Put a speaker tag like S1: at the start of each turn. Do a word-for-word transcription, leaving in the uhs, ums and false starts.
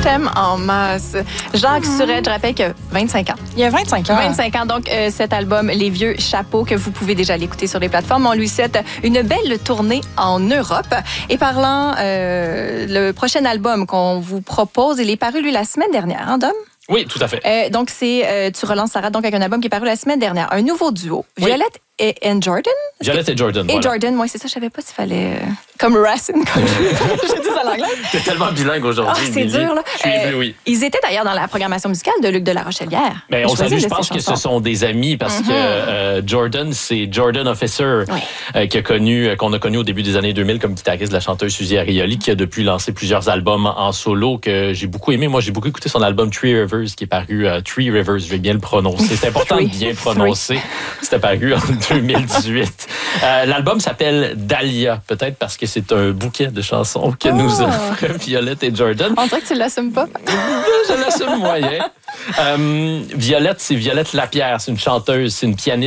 S1: t'aime en masse. Jacques mmh. Surette, je rappelle que vingt-cinq ans.
S2: Il y a vingt-cinq ans.
S1: vingt-cinq ans. Donc, euh, cet album, Les Vieux Chapeaux, que vous pouvez déjà l'écouter sur les plateformes. On lui souhaite une belle tournée en Europe. Et parlant, euh, le prochain album qu'on vous propose, il est paru, lui, la semaine dernière, hein, Dom?
S3: Oui, tout à fait.
S1: Euh, donc, c'est euh, Tu relances Sarah, donc avec un album qui est paru la semaine dernière. Un nouveau duo. Oui. Violette et, et Jordan?
S3: Violette et Jordan,
S1: Et
S3: voilà.
S1: Jordan, moi, c'est ça, je savais pas s'il fallait... Euh, comme Racine, comme je dis ça en anglais.
S3: T'es tellement bilingue aujourd'hui,
S1: oh, c'est
S3: Émilie.
S1: dur, là.
S3: Je suis ému, oui.
S1: Ils étaient d'ailleurs dans la programmation musicale de Luc de la Rochelière.
S3: Ben, on salue, je pense que ce sont des amis parce mm-hmm. que euh, Jordan, c'est Jordan Officer oui. euh, qui a connu, euh, qu'on a connu au début des années deux mille comme guitariste de la chanteuse Suzy Arioli, qui a depuis lancé plusieurs albums en solo que j'ai beaucoup aimé. Moi, j'ai beaucoup écouté son album Three Rivers qui est paru euh, Three Rivers, je vais bien le prononcer. C'est important de bien prononcer. C'était paru en deux mille dix-huit. Euh, l'album s'appelle Dahlia, peut-être parce que c'est un bouquet de chansons que oh. nous offrent Violette et Jordan.
S1: On dirait que tu l'assumes pas.
S3: Je l'assume moyen. Euh, Violette, c'est Violette Lapierre. C'est une chanteuse, c'est une pianiste.